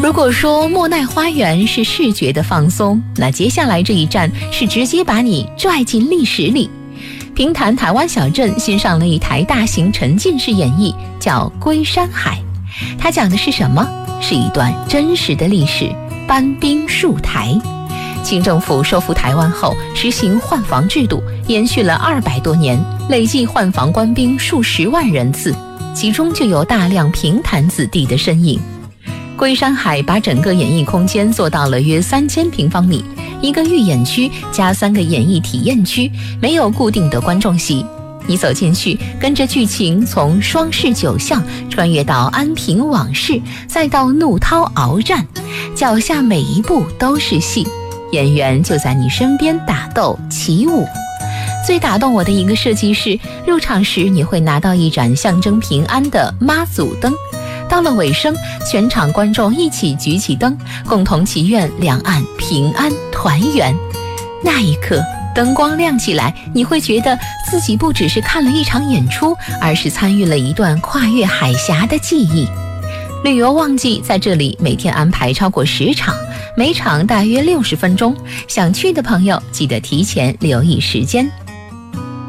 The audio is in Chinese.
如果说莫奈花园是视觉的放松，那接下来这一站是直接把你拽进历史里。平潭台湾小镇新上了一台大型沉浸式演绎，叫《龟山海》。它讲的是什么？是一段真实的历史，搬兵戍台。清政府收复台湾后，实行换防制度，延续了200多年，累计换防官兵数十万人次，其中就有大量平潭子弟的身影。龟山海把整个演艺空间做到了约3000平方米，一个预演区加3个演艺体验区，没有固定的观众席。你走进去，跟着剧情从双市九巷穿越到安平往事，再到怒涛鏖战，脚下每一步都是戏，演员就在你身边打斗起舞。最打动我的一个设计是，入场时你会拿到一盏象征平安的妈祖灯，到了尾声，全场观众一起举起灯，共同祈愿两岸平安团圆。那一刻，灯光亮起来，你会觉得自己不只是看了一场演出，而是参与了一段跨越海峡的记忆。旅游旺季在这里每天安排超过10场，每场大约60分钟，想去的朋友记得提前留意时间。